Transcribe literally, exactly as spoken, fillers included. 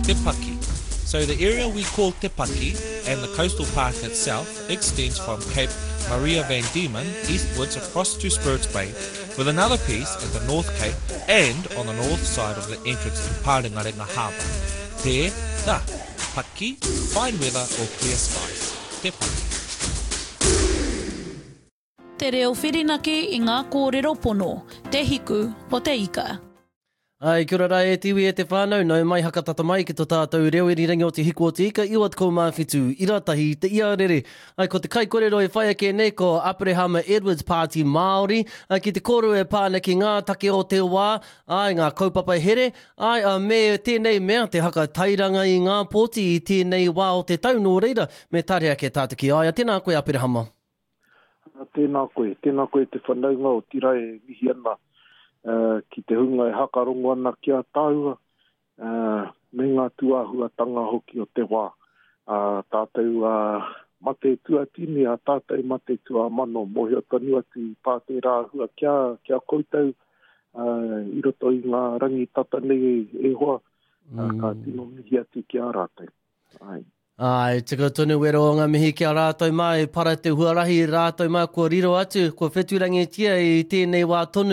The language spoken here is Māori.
Te Paki. So the area we call Te Paki and the coastal park itself extends from Cape Maria van Diemen eastwards across to Spirits Bay, with another piece at the North Cape and on the north side of the entrance to Parengarenga Harbour. Te, da, Paki, fine weather or clear skies. Te Paki. Te reo whirinaki i ngā kōrero pono, te hiku o te ika. Ai, kia ora rai e tiwi e te whānau, nau mai hakatata mai ki tō tātou reo e rirangi o te hiku o te ika, iwa te kou mawhitu, iratahi, te ia rere. Ai, ko te kai korero e whai ake nei, ko Aperehama Edwards Party Māori, ai, ki te koro e pāna ki ngā take o te wā, ai, ngā kaupapa here, ai, a me tēnei mea, te haka tairanga i ngā pōti i tēnei wā o te tau nō reira, me tare ake tātaki ai, a tēnā koe Aperehama. Tēnā koe, tēnā koe te whanaunga o tirai e mihi ana. Uh, ki te hunga e hakarongo ana kia tāua, uh, me ngā tuahuatanga hoki o te wā. Uh, tātou uh, mate tua tini, a tātou mate tua mano, mohi o tonu atu i pāte rāhua kia, kia koitau, uh, i roto i ngā rangi tata nei e hoa, uh, mm. ka tino mihi atu kia rātou. Ai. Ai, tika tonu wero o ngā mihi kia rātou mai, para te huarahi rātou mai, ko riro atu, ko wheturangi tia i tēnei wā tonu.